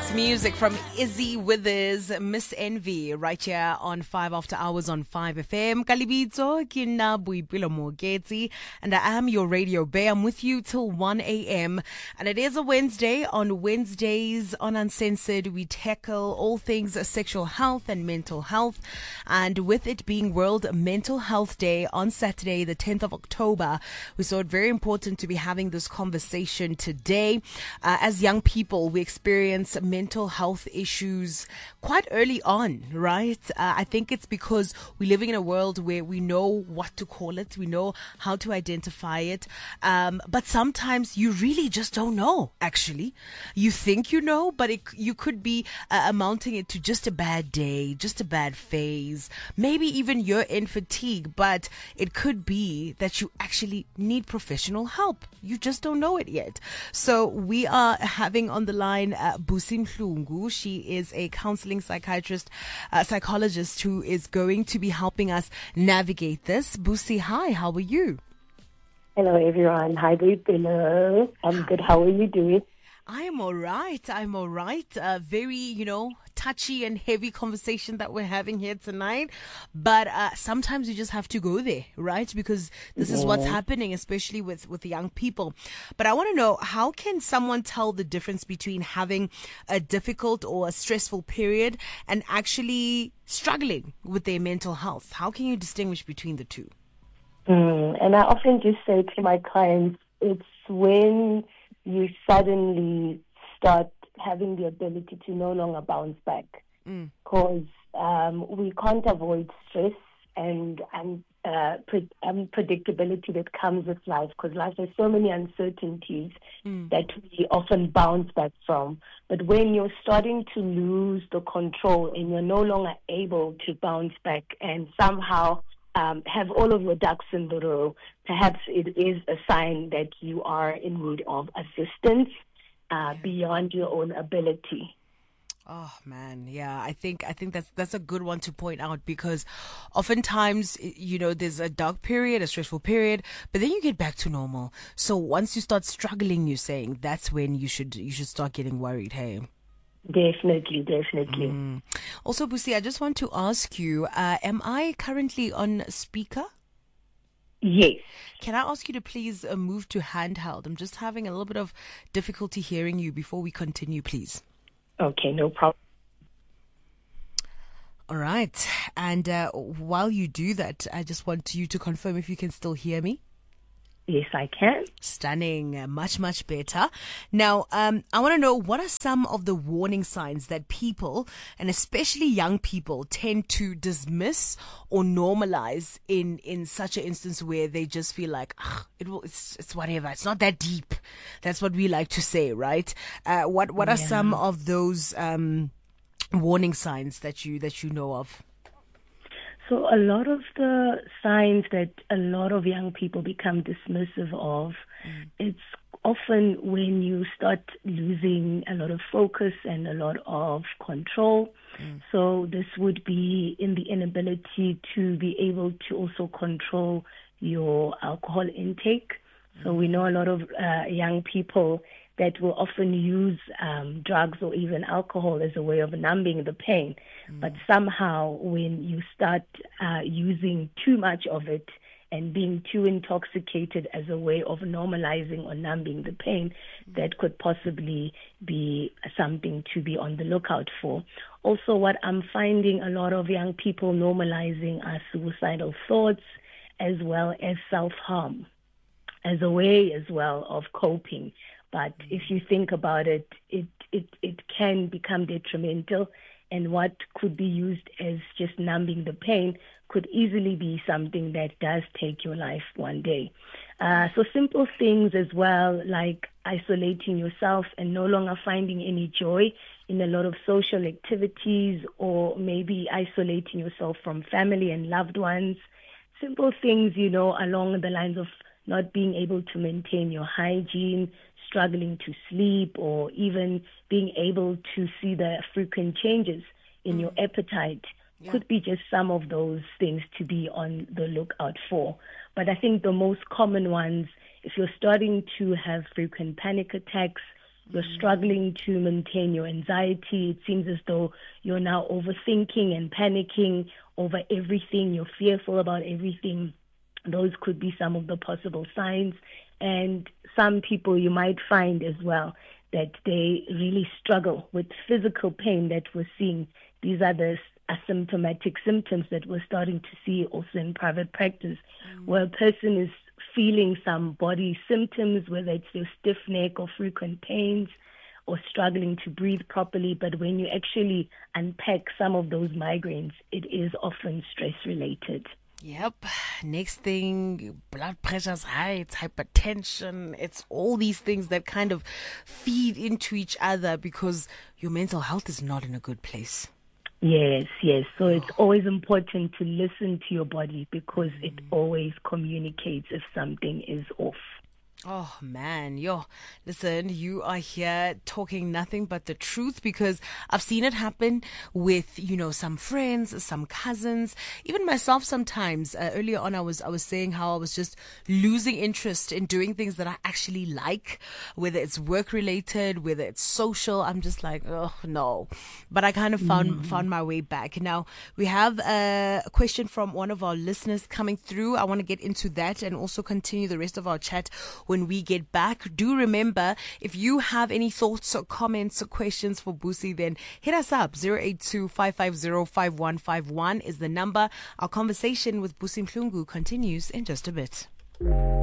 Nice music from Izzy Withers, Miss Envy, right here on 5 After Hours on 5FM. Kalibito, Kina Buipilo Mogeti, and I am your radio bae. I'm with you till 1 a.m. And it is a Wednesday. On Wednesdays on Uncensored, we tackle all things sexual health and mental health. And with it being World Mental Health Day on Saturday, the 10th of October, we saw it very important to be having this conversation today. As young people, we experience mental health issues quite early on, right? I think it's because we're living in a world where we know what to call it. We know how to identify it. But sometimes you really just don't know, actually. You think you know, but you could be amounting it to just a bad day, just a bad phase, maybe even you're in fatigue, but it could be that you actually need professional help. You just don't know it yet. So we are having on the line Busi Mhlungu. She is a counseling psychologist who is going to be helping us navigate this. Busi, hi, how are you? Hello, everyone. Hi, Boipelo. I'm good. How are you doing? I am all right. Very, touchy and heavy conversation that we're having here tonight. But sometimes you just have to go there, right? Because this is what's happening, especially with the young people. But I want to know, how can someone tell the difference between having a difficult or a stressful period and actually struggling with their mental health? How can you distinguish between the two? And I often just say to my clients, it's when you suddenly start having the ability to no longer bounce back, because we can't avoid stress and unpredictability that comes with life, because life has so many uncertainties that we often bounce back from. But when you're starting to lose the control and you're no longer able to bounce back and somehow have all of your ducks in the row, perhaps it is a sign that you are in need of assistance beyond your own ability. Oh man, yeah, I think that's a good one to point out, because oftentimes, there's a dark period, a stressful period, but then you get back to normal. So once you start struggling, you're saying that's when you should start getting worried, hey? Definitely. Also, Busi, I just want to ask you, am I currently on speaker? Yes. Can I ask you to please move to handheld? I'm just having a little bit of difficulty hearing you before we continue, please. Okay, no problem. All right. And while you do that, I just want you to confirm if you can still hear me. Yes, I can. Stunning. Much, much better. Now, I want to know, what are some of the warning signs that people, and especially young people, tend to dismiss or normalize in such an instance where they just feel like, it's whatever. It's not that deep. That's what we like to say, right? What are some of those warning signs that you know of? So a lot of the signs that a lot of young people become dismissive of, it's often when you start losing a lot of focus and a lot of control. So this would be in the inability to be able to also control your alcohol intake. So we know a lot of young people that will often use drugs or even alcohol as a way of numbing the pain. But somehow when you start using too much of it and being too intoxicated as a way of normalizing or numbing the pain, that could possibly be something to be on the lookout for. Also, what I'm finding a lot of young people normalizing are suicidal thoughts, as well as self-harm, as a way as well of coping. But if you think about it, it can become detrimental, and what could be used as just numbing the pain could easily be something that does take your life one day. So simple things as well, like isolating yourself and no longer finding any joy in a lot of social activities, or maybe isolating yourself from family and loved ones. Simple things, along the lines of not being able to maintain your hygiene, struggling to sleep, or even being able to see the frequent changes in your appetite could be just some of those things to be on the lookout for. But I think the most common ones, if you're starting to have frequent panic attacks, You're struggling to maintain your anxiety. It seems as though you're now overthinking and panicking over everything. You're fearful about everything. Those could be some of the possible signs. And some people you might find as well that they really struggle with physical pain that we're seeing. These are the asymptomatic symptoms that we're starting to see also in private practice, where a person is feeling some body symptoms, whether it's their stiff neck or frequent pains or struggling to breathe properly. But when you actually unpack some of those migraines, it is often stress related. Yep. Next thing, blood pressure's high, it's hypertension. It's all these things that kind of feed into each other because your mental health is not in a good place. Yes. So it's always important to listen to your body because it always communicates if something is off. Oh man, listen, you are here talking nothing but the truth because I've seen it happen with, some friends, some cousins, even myself sometimes. Earlier on, I was saying how I was just losing interest in doing things that I actually like, whether it's work related, whether it's social. I'm just like, oh no. But I kind of found my way back. Now we have a question from one of our listeners coming through. I want to get into that and also continue the rest of our chat when we get back. Do remember, if you have any thoughts or comments or questions for Busi, then hit us up. 082-550-5151 is the number. Our conversation with Busi Mhlungu continues in just a bit.